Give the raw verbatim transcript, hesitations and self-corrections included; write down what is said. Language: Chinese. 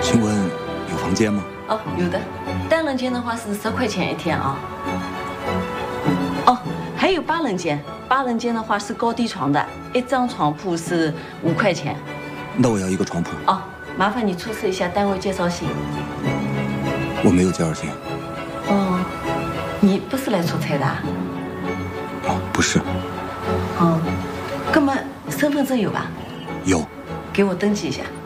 请问有房间吗？ 哦，有的，单人间的话是十块钱一天啊。哦，还有八人间，八人间的话是高低床的，一张床铺是五块钱。 那我要一个床铺。 哦，麻烦你出示一下单位介绍信。 我没有介绍信。 哦，你不是来出差的啊？ 哦，不是。 哦，那么身份证有吧？ 有。 给我登记一下。